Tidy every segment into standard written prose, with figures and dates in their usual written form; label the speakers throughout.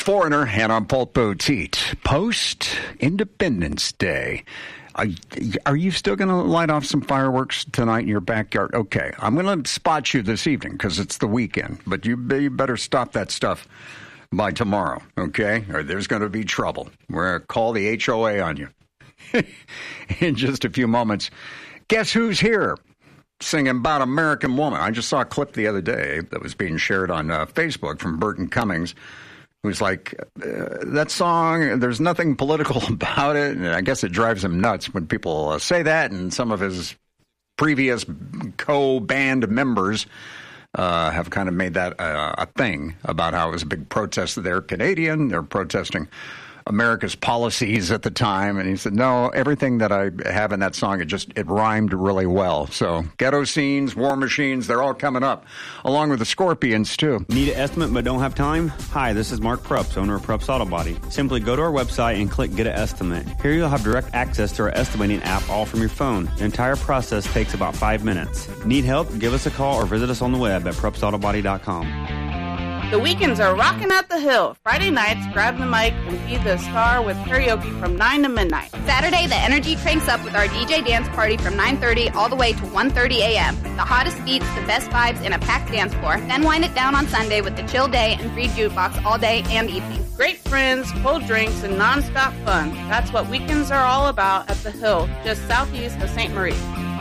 Speaker 1: Foreigner and on Paul Poteet. Post-Independence Day. Are you still going to light off some fireworks tonight in your backyard? Okay, I'm going to spot you this evening because it's the weekend. But you better stop that stuff by tomorrow, okay? Or there's going to be trouble. We're going to call the HOA on you in just a few moments. Guess who's here? Singing about American Woman. I just saw a clip the other day that was being shared on Facebook from Burton Cummings, who's like, that song, there's nothing political about it. And I guess it drives him nuts when people say that. And some of his previous co-band members have kind of made that a thing about how it was a big protest. They're Canadian. They're protesting America's policies at the time. And he said, no, everything that I have in that song, it rhymed really well. So Ghetto Scenes, War Machines, they're all coming up, along with the Scorpions, too.
Speaker 2: Need an estimate but don't have time? Hi, this is Mark Prups, owner of Prups Auto Body. Simply go to our website and click Get an Estimate. Here you'll have direct access to our estimating app all from your phone. The entire process takes about 5 minutes. Need help? Give us a call or visit us on the web at PrupsAutoBody.com.
Speaker 3: The weekends are rocking at the Hill. Friday nights, grab the mic and be the star with karaoke from 9 to midnight.
Speaker 4: Saturday, the energy cranks up with our DJ dance party from 9:30 all the way to 1:30 a.m. The hottest beats, the best vibes, and a packed dance floor. Then wind it down on Sunday with the chill day and free jukebox all day and evening.
Speaker 3: Great friends, cold drinks, and nonstop fun. That's what weekends are all about at the Hill, just southeast of St. Marie.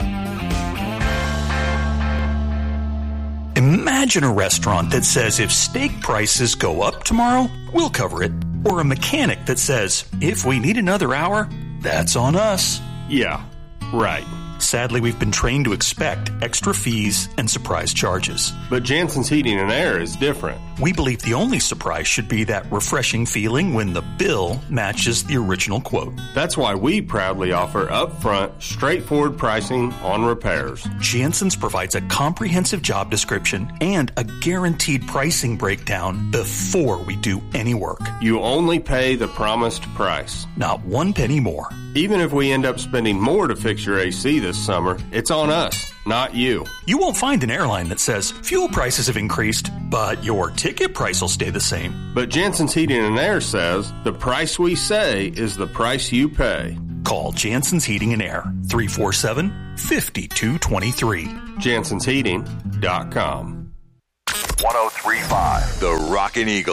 Speaker 5: Imagine a restaurant that says if steak prices go up tomorrow, we'll cover it. Or a mechanic that says, if we need another hour, that's on us.
Speaker 6: Yeah, right.
Speaker 5: Sadly, we've been trained to expect extra fees and surprise charges.
Speaker 6: But Jansen's Heating and Air is different.
Speaker 5: We believe the only surprise should be that refreshing feeling when the bill matches the original quote.
Speaker 6: That's why we proudly offer upfront, straightforward pricing on repairs.
Speaker 5: Jansen's provides a comprehensive job description and a guaranteed pricing breakdown before we do any work.
Speaker 6: You only pay the promised price.
Speaker 5: Not 1 penny more.
Speaker 6: Even if we end up spending more to fix your AC this summer, it's on us, not you.
Speaker 5: You won't find an airline that says fuel prices have increased, but your ticket price will stay the same.
Speaker 6: But Jansen's Heating and Air says the price we say is the price you pay.
Speaker 5: Call Jansen's Heating and Air, 347-5223.
Speaker 6: JansensHeating.com.
Speaker 7: 103.5 The Rockin' Eagle.